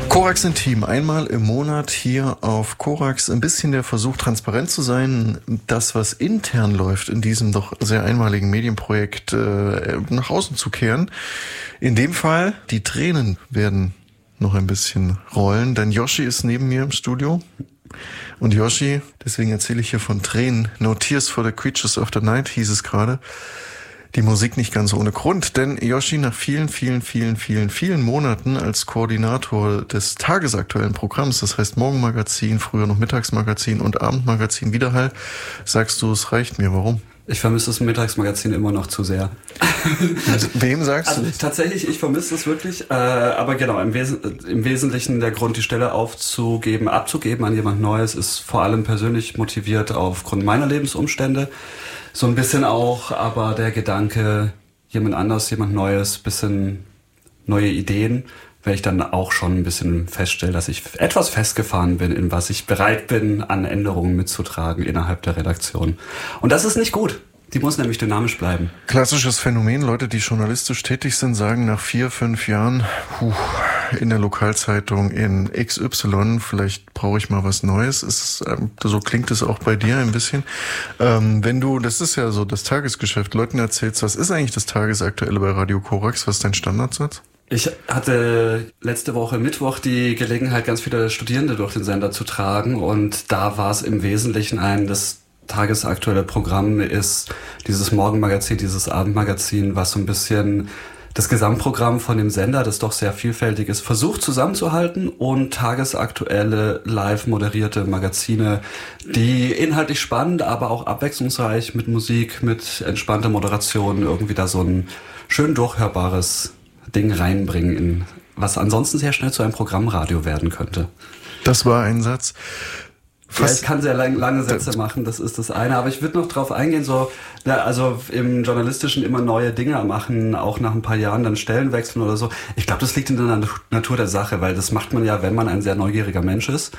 Korax Intim, einmal im Monat hier auf Korax. Ein bisschen der Versuch, transparent zu sein, das, was intern läuft, in diesem doch sehr einmaligen Medienprojekt nach außen zu kehren. In dem Fall, die Tränen werden noch ein bisschen rollen, denn Yoshi ist neben mir im Studio. Und Yoshi, deswegen erzähle ich hier von Tränen, No Tears for the Creatures of the Night hieß es gerade. Die Musik nicht ganz ohne Grund, denn Yoshi nach vielen Monaten als Koordinator des tagesaktuellen Programms, das heißt Morgenmagazin, früher noch Mittagsmagazin und Abendmagazin Widerhall, sagst du, es reicht mir. Warum? Ich vermisse das Mittagsmagazin immer noch zu sehr. Wem sagst du? Tatsächlich, ich vermisse es wirklich, aber genau, im Wesentlichen der Grund, die Stelle abzugeben an jemand Neues, ist vor allem persönlich motiviert aufgrund meiner Lebensumstände. So ein bisschen auch, aber der Gedanke, jemand Neues, bisschen neue Ideen, weil ich dann auch schon ein bisschen feststelle, dass ich etwas festgefahren bin, in was ich bereit bin, an Änderungen mitzutragen innerhalb der Redaktion. Und das ist nicht gut. Die muss nämlich dynamisch bleiben. Klassisches Phänomen, Leute, die journalistisch tätig sind, sagen nach 4-5 Jahren, in der Lokalzeitung in XY, vielleicht brauche ich mal was Neues. So klingt es auch bei dir ein bisschen. Wenn du, das ist ja so das Tagesgeschäft, Leuten erzählst, was ist eigentlich das Tagesaktuelle bei Radio Korax? Was ist dein Standardsatz? Ich hatte letzte Woche Mittwoch die Gelegenheit, ganz viele Studierende durch den Sender zu tragen, und da war es im Wesentlichen das tagesaktuelle Programm ist dieses Morgenmagazin, dieses Abendmagazin, was so ein bisschen das Gesamtprogramm von dem Sender, das doch sehr vielfältig ist, versucht zusammenzuhalten, und tagesaktuelle, live moderierte Magazine, die inhaltlich spannend, aber auch abwechslungsreich mit Musik, mit entspannter Moderation irgendwie da so ein schön durchhörbares Ding reinbringen, in was ansonsten sehr schnell zu einem Programmradio werden könnte. Das war ein Satz. Ja, ich kann sehr lange Sätze machen, das ist das eine. Aber ich würde noch drauf eingehen, also im Journalistischen immer neue Dinge machen, auch nach ein paar Jahren dann Stellen wechseln oder so. Ich glaube, das liegt in der Natur der Sache, weil das macht man ja, wenn man ein sehr neugieriger Mensch ist.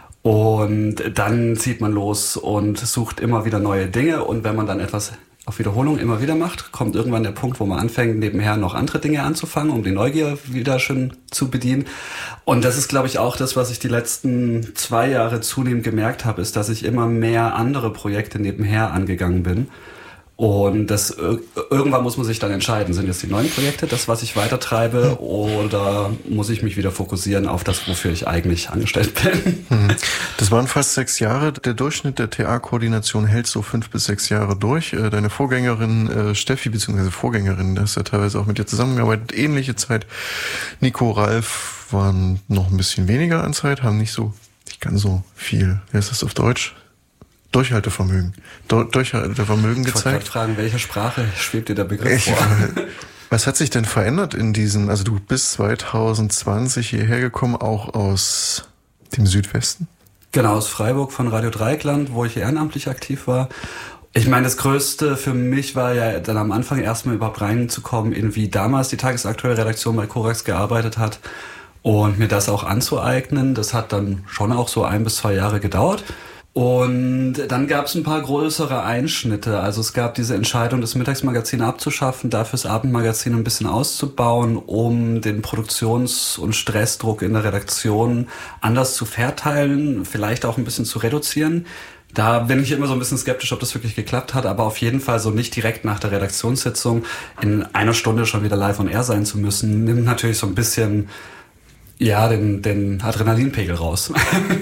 Und dann zieht man los und sucht immer wieder neue Dinge. Und wenn man dann etwas auf Wiederholung immer wieder macht, kommt irgendwann der Punkt, wo man anfängt, nebenher noch andere Dinge anzufangen, um die Neugier wieder schön zu bedienen. Und das ist, glaube ich, auch das, was ich die letzten 2 Jahre zunehmend gemerkt habe, ist, dass ich immer mehr andere Projekte nebenher angegangen bin. Und irgendwann muss man sich dann entscheiden, sind jetzt die neuen Projekte das, was ich weitertreibe, oder muss ich mich wieder fokussieren auf das, wofür ich eigentlich angestellt bin? Das waren fast 6 Jahre. Der Durchschnitt der TA-Koordination hält so 5 bis 6 Jahre durch. Deine Vorgängerin Steffi, beziehungsweise Vorgängerin, da hast ja teilweise auch mit dir zusammengearbeitet, ähnliche Zeit. Nico, Ralf waren noch ein bisschen weniger an Zeit, haben nicht ganz so viel, wie heißt das auf Deutsch? Durchhaltevermögen gezeigt. Ich wollte gerade fragen, welche Sprache schwebt dir der Begriff vor? Was hat sich denn verändert also du bist 2020 hierher gekommen, auch aus dem Südwesten? Genau, aus Freiburg von Radio Dreieckland, wo ich ehrenamtlich aktiv war. Ich meine, das Größte für mich war ja dann am Anfang erstmal überhaupt reinzukommen, in wie damals die tagesaktuelle Redaktion bei Korax gearbeitet hat, und mir das auch anzueignen. Das hat dann schon auch so 1 bis 2 Jahre gedauert. Und dann gab es ein paar größere Einschnitte. Also es gab diese Entscheidung, das Mittagsmagazin abzuschaffen, dafür das Abendmagazin ein bisschen auszubauen, um den Produktions- und Stressdruck in der Redaktion anders zu verteilen, vielleicht auch ein bisschen zu reduzieren. Da bin ich immer so ein bisschen skeptisch, ob das wirklich geklappt hat, aber auf jeden Fall so nicht direkt nach der Redaktionssitzung in 1 Stunde schon wieder live on air sein zu müssen, nimmt natürlich so ein bisschen, den Adrenalinpegel raus.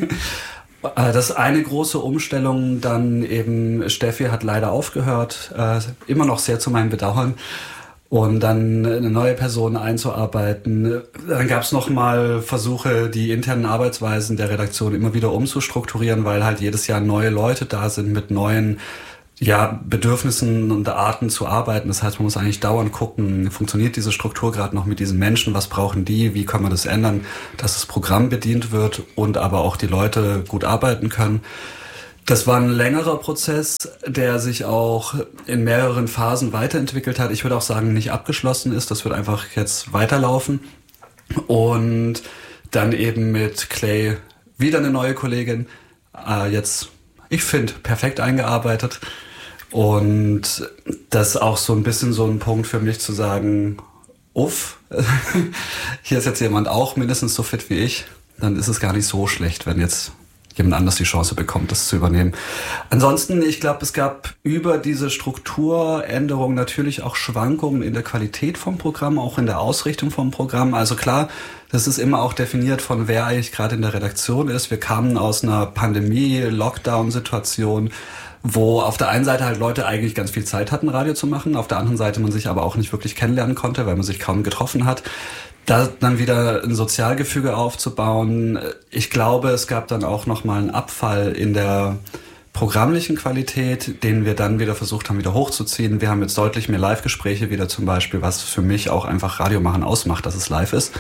Das ist eine große Umstellung, dann eben Steffi hat leider aufgehört, immer noch sehr zu meinem Bedauern, und dann eine neue Person einzuarbeiten. Dann gab es nochmal Versuche, die internen Arbeitsweisen der Redaktion immer wieder umzustrukturieren, weil halt jedes Jahr neue Leute da sind mit neuen Bedürfnissen und Arten zu arbeiten. Das heißt, man muss eigentlich dauernd gucken, funktioniert diese Struktur gerade noch mit diesen Menschen, was brauchen die, wie kann man das ändern, dass das Programm bedient wird und aber auch die Leute gut arbeiten können. Das war ein längerer Prozess, der sich auch in mehreren Phasen weiterentwickelt hat. Ich würde auch sagen, nicht abgeschlossen ist, das wird einfach jetzt weiterlaufen. Und dann eben mit Clay wieder eine neue Kollegin, jetzt, ich finde, perfekt eingearbeitet. Und das ist auch so ein bisschen so ein Punkt für mich zu sagen, hier ist jetzt jemand auch mindestens so fit wie ich. dann ist es gar nicht so schlecht, wenn jetzt jemand anders die Chance bekommt, das zu übernehmen. Ansonsten, ich glaube, es gab über diese Strukturänderung natürlich auch Schwankungen in der Qualität vom Programm, auch in der Ausrichtung vom Programm. Also klar, das ist immer auch definiert von wer eigentlich gerade in der Redaktion ist. Wir kamen aus einer Pandemie-Lockdown-Situation, wo auf der einen Seite halt Leute eigentlich ganz viel Zeit hatten, Radio zu machen, auf der anderen Seite man sich aber auch nicht wirklich kennenlernen konnte, weil man sich kaum getroffen hat. Da dann wieder ein Sozialgefüge aufzubauen. Ich glaube, es gab dann auch nochmal einen Abfall in der programmlichen Qualität, den wir dann wieder versucht haben, wieder hochzuziehen. Wir haben jetzt deutlich mehr Live-Gespräche wieder zum Beispiel, was für mich auch einfach Radiomachen ausmacht, dass es live ist.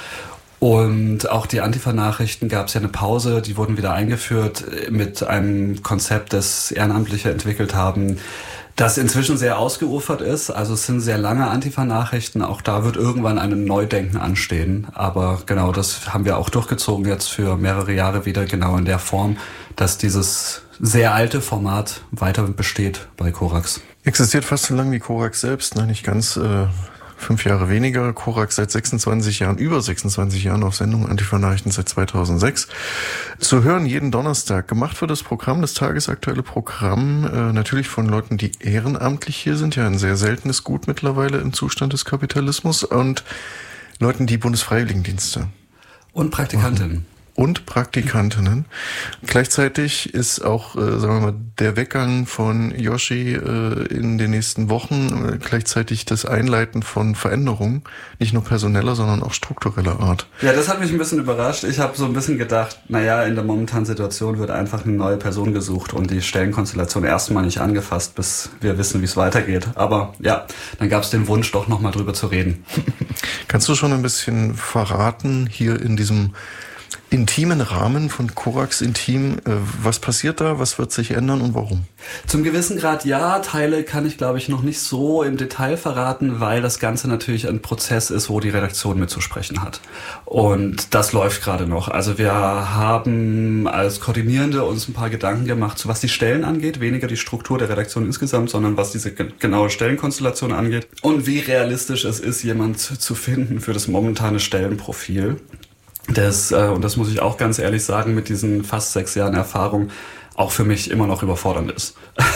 Und auch die Antifa-Nachrichten gab es ja eine Pause, die wurden wieder eingeführt mit einem Konzept, das Ehrenamtliche entwickelt haben, das inzwischen sehr ausgeufert ist. Also es sind sehr lange Antifa-Nachrichten. Auch da wird irgendwann ein Neudenken anstehen. Aber genau, das haben wir auch durchgezogen jetzt für mehrere Jahre wieder, genau in der Form, dass dieses sehr alte Format weiter besteht bei Korax. Existiert fast so lange wie Korax selbst, nicht ganz 5 Jahre weniger. Korax seit 26 Jahren, über 26 Jahren auf Sendung, Antifa-Nachrichten seit 2006. Zu hören jeden Donnerstag. Gemacht wird das Programm, das tagesaktuelle Programm, natürlich von Leuten, die ehrenamtlich hier sind. Ja, ein sehr seltenes Gut mittlerweile im Zustand des Kapitalismus. Und Leuten, die Bundesfreiwilligendienste. Und Praktikantinnen. Und Praktikantinnen. Gleichzeitig ist auch, sagen wir mal, der Weggang von Yoshi in den nächsten Wochen gleichzeitig das Einleiten von Veränderungen, nicht nur personeller, sondern auch struktureller Art. Ja, das hat mich ein bisschen überrascht. Ich habe so ein bisschen gedacht, naja, in der momentanen Situation wird einfach eine neue Person gesucht und die Stellenkonstellation erstmal nicht angefasst, bis wir wissen, wie es weitergeht. Aber ja, dann gab es den Wunsch, doch nochmal drüber zu reden. Kannst du schon ein bisschen verraten, hier in diesem intimen Rahmen von Korax Intim, was passiert da, was wird sich ändern und warum? Zum gewissen Grad ja, Teile kann ich glaube ich noch nicht so im Detail verraten, weil das Ganze natürlich ein Prozess ist, wo die Redaktion mitzusprechen hat. Und das läuft gerade noch. Also wir haben als Koordinierende uns ein paar Gedanken gemacht, was die Stellen angeht, weniger die Struktur der Redaktion insgesamt, sondern was diese genaue Stellenkonstellation angeht und wie realistisch es ist, jemand zu finden für das momentane Stellenprofil. Und das muss ich auch ganz ehrlich sagen, mit diesen fast 6 Jahren Erfahrung auch für mich immer noch überfordernd ist.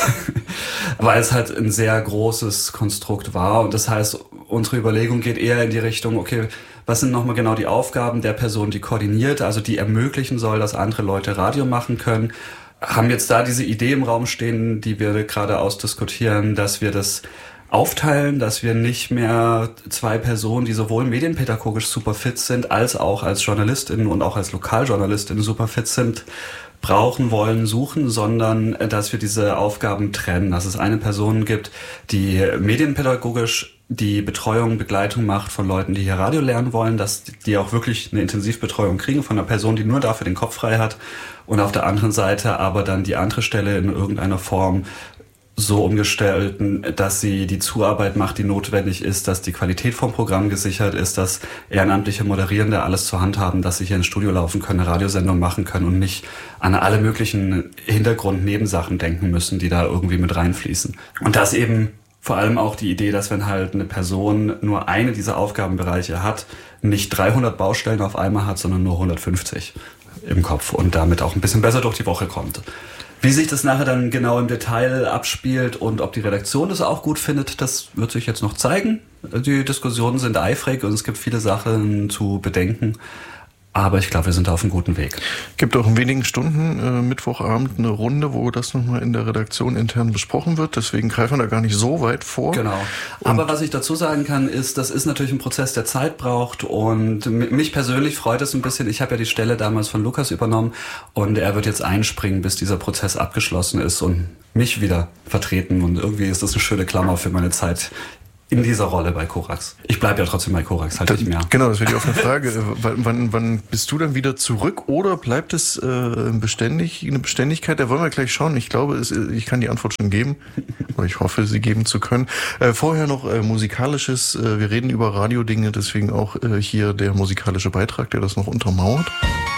Weil es halt ein sehr großes Konstrukt war. Und das heißt, unsere Überlegung geht eher in die Richtung, okay, was sind nochmal genau die Aufgaben der Person, die koordiniert, also die ermöglichen soll, dass andere Leute Radio machen können. Haben jetzt da diese Idee im Raum stehen, die wir gerade ausdiskutieren, dass wir das aufteilen, dass wir nicht mehr 2 Personen, die sowohl medienpädagogisch super fit sind, als auch als JournalistInnen und auch als LokaljournalistInnen super fit sind, brauchen wollen, suchen, sondern dass wir diese Aufgaben trennen, dass es eine Person gibt, die medienpädagogisch die Betreuung, Begleitung macht von Leuten, die hier Radio lernen wollen, dass die auch wirklich eine Intensivbetreuung kriegen von einer Person, die nur dafür den Kopf frei hat, und auf der anderen Seite aber dann die andere Stelle in irgendeiner Form so umgestalten, dass sie die Zuarbeit macht, die notwendig ist, dass die Qualität vom Programm gesichert ist, dass ehrenamtliche Moderierende alles zur Hand haben, dass sie hier ins Studio laufen können, eine Radiosendung machen können und nicht an alle möglichen Hintergrund-Nebensachen denken müssen, die da irgendwie mit reinfließen. Und das eben vor allem auch die Idee, dass wenn halt eine Person nur eine dieser Aufgabenbereiche hat, nicht 300 Baustellen auf einmal hat, sondern nur 150 im Kopf und damit auch ein bisschen besser durch die Woche kommt. Wie sich das nachher dann genau im Detail abspielt und ob die Redaktion das auch gut findet, das wird sich jetzt noch zeigen. Die Diskussionen sind eifrig und es gibt viele Sachen zu bedenken. Aber ich glaube, wir sind auf einem guten Weg. Gibt auch in wenigen Stunden Mittwochabend eine Runde, wo das nochmal in der Redaktion intern besprochen wird. Deswegen greifen wir da gar nicht so weit vor. Genau. Aber was ich dazu sagen kann, ist, das ist natürlich ein Prozess, der Zeit braucht. Und mich persönlich freut es ein bisschen. Ich habe ja die Stelle damals von Lukas übernommen und er wird jetzt einspringen, bis dieser Prozess abgeschlossen ist und mich wieder vertreten. Und irgendwie ist das eine schöne Klammer für meine Zeit in dieser Rolle bei Korax. Ich bleibe ja trotzdem bei Korax, halt nicht mehr. Genau, das wäre die offene Frage. Wann bist du dann wieder zurück oder bleibt es eine Beständigkeit? Da wollen wir gleich schauen. Ich glaube, ich kann die Antwort schon geben. Oder ich hoffe, sie geben zu können. Vorher noch Musikalisches. Wir reden über Radiodinge, deswegen auch hier der musikalische Beitrag, der das noch untermauert.